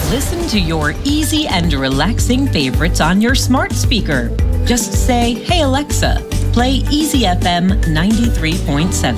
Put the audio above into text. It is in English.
Listen to your easy and relaxing favorites on your smart speaker. Just say, "Hey Alexa, play Easy FM 93.7."